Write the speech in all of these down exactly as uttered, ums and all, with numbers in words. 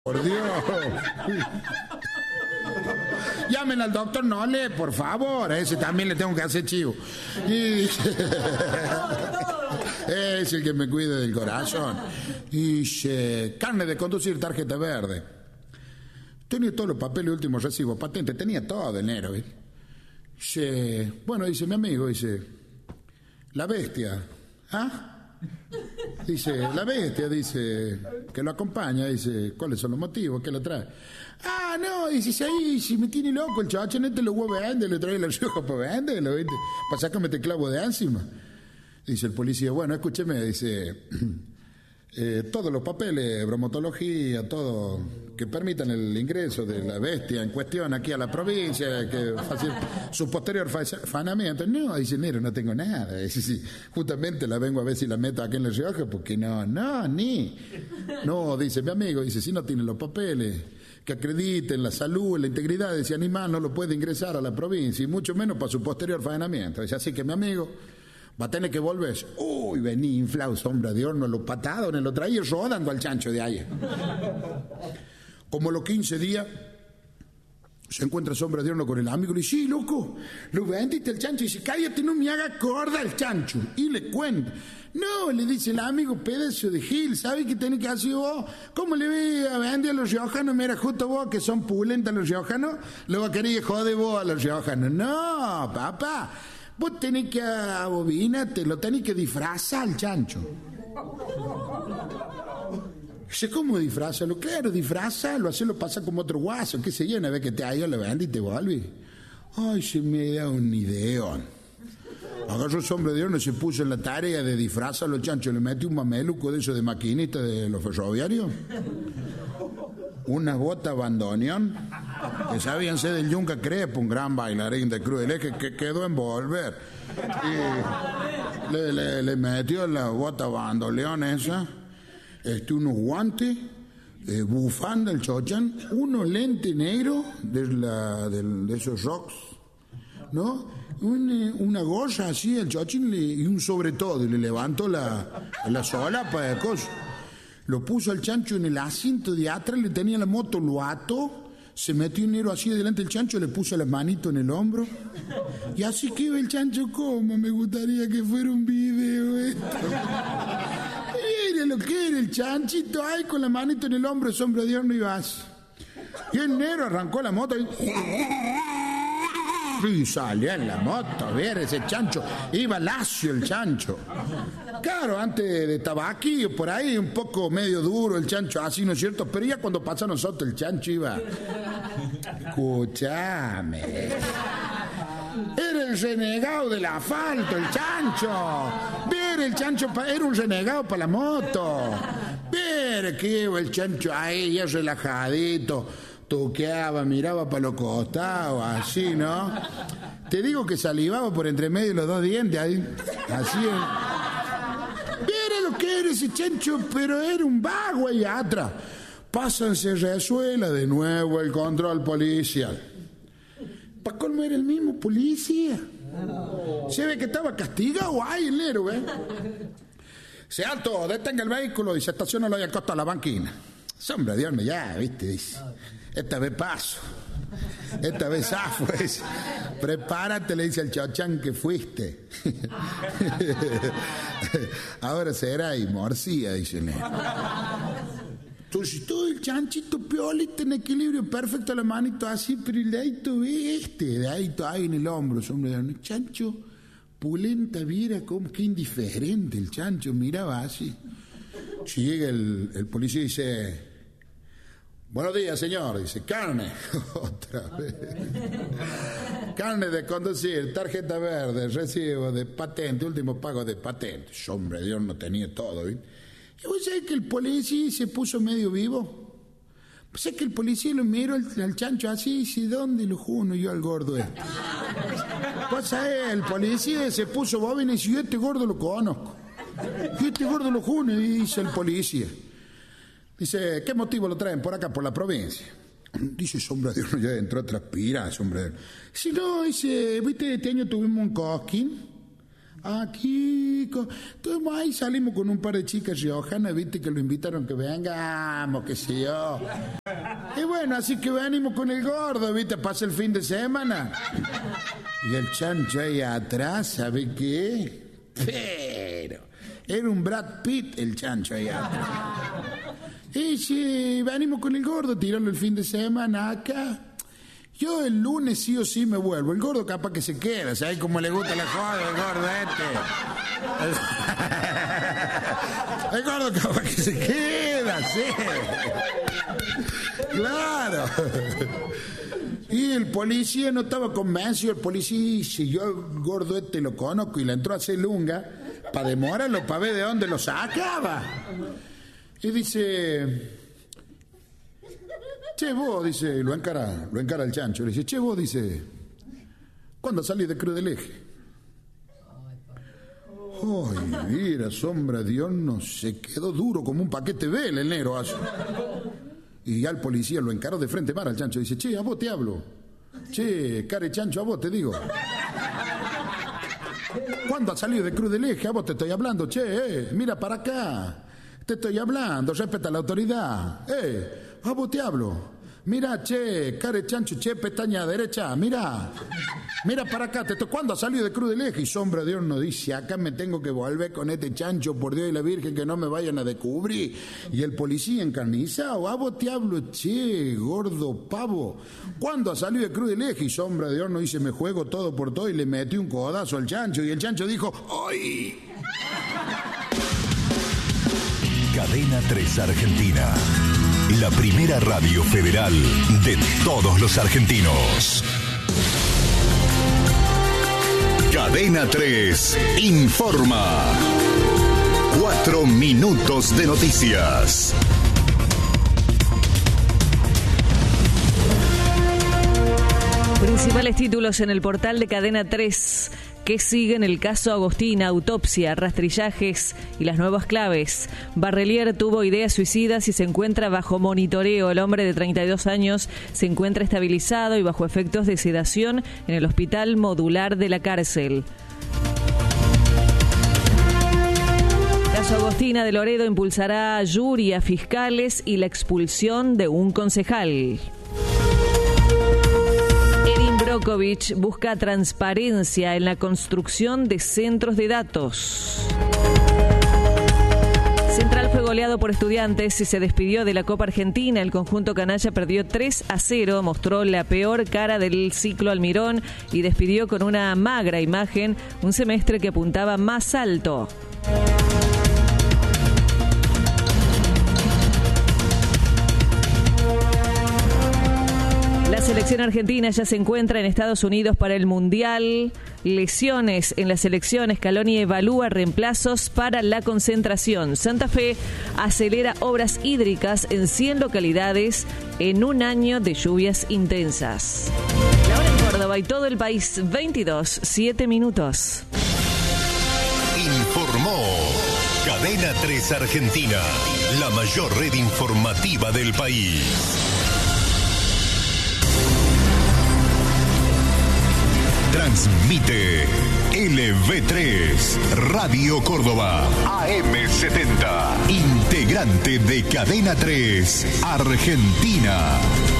Por Dios. Llamen al doctor Nole, por favor. A ese también le tengo que hacer chivo. Y... es el que me cuida del corazón. Y dice, carne de conducir, tarjeta verde. Tenía todos los papeles, últimos recibos, patente, tenía todo de enero. ¿eh? Dice, bueno, dice mi amigo, dice, la bestia. ¿Ah? Dice, la bestia, dice, que lo acompaña, dice, ¿cuáles son los motivos? ¿Qué lo trae? Ah, no, dice, ahí, si me tiene loco el chacho, no te lo voy a vender, le trae la rioja para venderlo, ¿viste? Para sacarme este clavo de encima. Dice el policía, bueno, escúcheme, dice, eh, todos los papeles, bromatología, todo, que permitan el ingreso de la bestia en cuestión aquí a la provincia, que fácil, su posterior fanamiento. No, dice, Nero, no tengo nada. Dice, sí, justamente la vengo a ver si la meto aquí en La Rioja, porque no, no, ni. No, dice mi amigo, dice, si no tiene los papeles que acrediten la salud, la integridad de ese animal, no lo puede ingresar a la provincia, y mucho menos para su posterior faenamiento. Dice, así que mi amigo va a tener que volver. Uy, vení inflado, sombra de horno, los patados, lo traía rodando al chancho de ayer. Como los quince días, se encuentra sombra de horno con el amigo, le dice, sí, loco, lo vendiste el chancho, y dice, cállate, no me haga corda el chancho, y le cuenta. No, le dice el amigo, pedazo de gil, ¿sabes qué tenés que hacer vos? ¿Cómo le voy a vender a los riojanos? Mira, justo vos, que son pulentas los riojanos, lo va a querer joder vos a los riojanos. No, papá, vos tenés que a bobina, te lo tenés que disfrazar al chancho. Dice, ¿cómo disfrazarlo? Claro, disfrazarlo, hacerlo pasar como otro guaso, qué sé yo, una vez que te ha ido la vende y te vuelve. Ay, se me da un ideón. Agarró el hombre de horno y se puso en la tarea de disfrazarlo al chancho, le metió un mameluco de eso de maquinista de los ferroviarios, unas botas bandoneón, que sabían ser del Yunca Crespo, un gran bailarín de Cruz del Eje, que quedó en volver. Y le, le, le metió la bota bandoneón esa, este, unos guantes, eh, bufanda el chochan, unos lentes negros de, la, de, de esos rocks, ¿no? Una, una gorra así, el chochín, le, y un sobre todo, y le levantó la, la solapa de cosas. Lo puso al chancho en el asiento de atrás, le tenía la moto, lo ató, se metió un negro así delante del chancho, le puso las manitos en el hombro, y así que iba el chancho, como me gustaría que fuera un video esto. Mire lo que era el chanchito, ahí con la manito en el hombro, sombra de horno y vas. Y el negro arrancó la moto y... y salió en la moto, a ver, ese chancho, iba lacio el chancho. Claro, antes de tabaquillo, por ahí, un poco medio duro el chancho, así, ¿no es cierto? Pero ya cuando pasó a nosotros, el chancho iba... Escúchame. Era el renegado del asfalto, el chancho. Ver, el chancho, era un renegado para la moto. Ver que iba el chancho ahí, ya relajadito, toqueaba, miraba para los costados, así, ¿no? Te digo que salivaba por entre medio de los dos dientes, ahí, así. Mira lo que era ese chancho, pero era un vago ahí atrás. Pásanse, resuela de nuevo el control policial. ¿Para colmo era el mismo policía? Se ve que estaba castigado ahí el héroe, ¿eh? Se alto, detenga el vehículo y se estaciona lo al costo de la banquina. Sombra, Dios me ya, viste, dice. Esta vez paso, esta vez zafo. Prepárate, le dice al chochán que fuiste. Ahora será y morcilla, dice el negro. Entonces todo el chanchito piolito en equilibrio perfecto, la manito así, pero el dedito este, de ahí ahí en el hombro, hombre, el chancho pulenta, viera como que indiferente el chancho, miraba así. Si llega el, el policía y dice, buenos días, señor, dice, carne, otra vez, carne de conducir, tarjeta verde, recibo de patente, último pago de patente. Hombre, Dios, no tenía todo, ¿eh? ¿Y vos sabés que el policía se puso medio vivo? Pues es que el policía lo miró al, al chancho así y dice, ¿dónde lo juno yo al gordo este? Pues sabés, el policía se puso bobina y dice, yo este gordo lo conozco. Yo este gordo lo juno, y dice el policía. Dice, ¿qué motivo lo traen por acá, por la provincia? Dice, sombra de uno, ya entró a transpirar, sombra de uno. Dice, no, dice, viste, este año tuvimos un cosquín. Aquí, con... Entonces ahí salimos con un par de chicas riojanas, viste, que lo invitaron que vengamos, qué sé yo. Y bueno, así que venimos con el gordo, viste, pasa el fin de semana. Y el chancho ahí atrás, ¿sabe qué? Pero era un Brad Pitt el chancho ahí atrás. Y si venimos con el gordo, tirarlo el fin de semana acá. Yo el lunes sí o sí me vuelvo. El gordo capaz que se queda, ¿sabes cómo le gusta la joda el gordo este? El, el gordo capaz que se queda, sí. Claro. Y el policía no estaba convencido. El policía dice, yo el gordo este lo conozco, y le entró a hacer lunga para demorarlo, para ver de dónde lo sacaba. Y dice... Che, vos, dice, lo encara, lo encara el chancho. Le dice, che, vos, dice, ¿cuándo salís de Cruz del Eje? Ay, mira, sombra, Dios, no, se quedó duro como un paquete vela el negro. Así. Y ya el policía lo encaró de frente para el chancho. Dice, che, a vos te hablo. Che, care chancho, a vos te digo. ¿Cuándo has salido de Cruz del Eje? A vos te estoy hablando, che, eh, mira para acá. Te estoy hablando, respeta la autoridad. Eh, a vos te hablo. Mira, che, care chancho, che, pestaña derecha, mira. Mira para acá, te to- ¿cuándo ha salido de Cruz del Eje? Y sombra, Dios no dice, acá me tengo que volver con este chancho, por Dios y la Virgen, que no me vayan a descubrir. Y el policía encarnizado, a vos te hablo, che, gordo pavo. ¿Cuándo ha salido de Cruz del Eje? Y sombra, Dios no dice, me juego todo por todo, y le metí un codazo al chancho. Y el chancho dijo, ¡ay! Cadena tres Argentina, la primera radio federal de todos los argentinos. Cadena tres informa. Cuatro minutos de noticias. Principales títulos en el portal de Cadena tres. ¿Qué siguen el caso Agostina? Autopsia, rastrillajes y las nuevas claves. Barrelier tuvo ideas suicidas y se encuentra bajo monitoreo. El hombre de treinta y dos años se encuentra estabilizado y bajo efectos de sedación en el hospital modular de la cárcel. Caso Agostina de Loredo impulsará a jury a fiscales y la expulsión de un concejal. Brokovich busca transparencia en la construcción de centros de datos. Central fue goleado por Estudiantes y se despidió de la Copa Argentina. El conjunto canalla perdió tres a cero, mostró la peor cara del ciclo Almirón y despidió con una magra imagen un semestre que apuntaba más alto. La selección argentina ya se encuentra en Estados Unidos para el Mundial. Lesiones en la selección. Scaloni evalúa reemplazos para la concentración. Santa Fe acelera obras hídricas en cien localidades en un año de lluvias intensas. La hora en Córdoba y todo el país, veintidós, siete minutos. Informó Cadena tres Argentina, la mayor red informativa del país. Transmite L V tres, Radio Córdoba, A M setenta, integrante de Cadena tres, Argentina.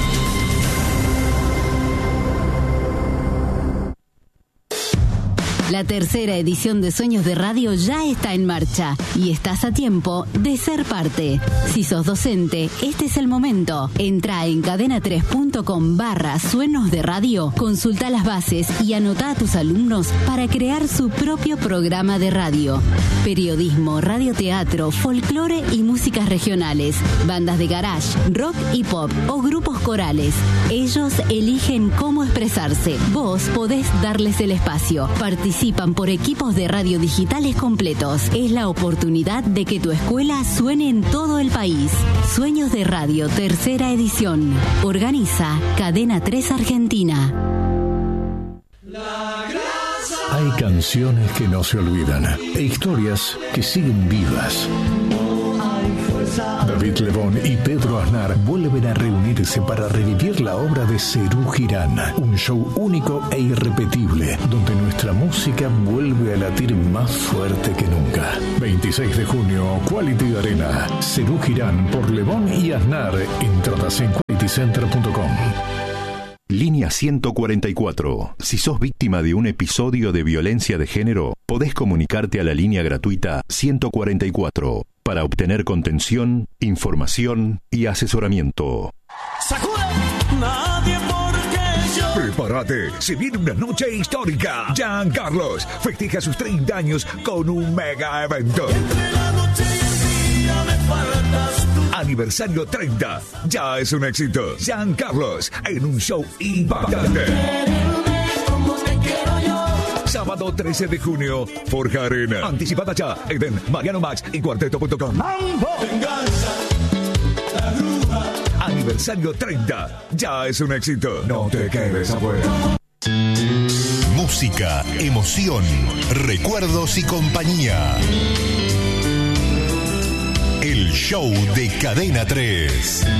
La tercera edición de Sueños de Radio ya está en marcha y estás a tiempo de ser parte. Si sos docente, este es el momento. Entra en cadena tres punto com barra Sueños de Radio, consulta las bases y anota a tus alumnos para crear su propio programa de radio. Periodismo, radioteatro, folclore y músicas regionales, bandas de garage, rock y pop o grupos corales. Ellos eligen cómo expresarse. Vos podés darles el espacio. Participa Participan por equipos de radio digitales completos. Es la oportunidad de que tu escuela suene en todo el país. Sueños de Radio, tercera edición. Organiza Cadena tres Argentina. Hay canciones que no se olvidan e historias que siguen vivas. David Lebón y Pedro Aznar vuelven a reunirse para revivir la obra de Serú Girán, un show único e irrepetible, donde nuestra música vuelve a latir más fuerte que nunca. veintiséis de junio, Quality Arena, Serú Girán por Lebón y Aznar, entradas en quality center punto com. Línea ciento cuarenta y cuatro. Si sos víctima de un episodio de violencia de género, podés comunicarte a la línea gratuita ciento cuarenta y cuatro para obtener contención, información y asesoramiento. Nadie porque yo. Prepárate, se viene una noche histórica. Jean Carlos festeja sus treinta años con un mega evento. Entre la noche y el día me faltas tú. Aniversario treinta, ya es un éxito. Jean Carlos en un show impactante. Como te quiero yo. Sábado trece de junio, Forja Arena. Anticipada ya, Eden, Mariano Max y cuarteto punto com. Mambo. Venganza, la bruja. Aniversario treinta, ya es un éxito. No te quedes afuera. Música, emoción, recuerdos y compañía. El show de Cadena tres.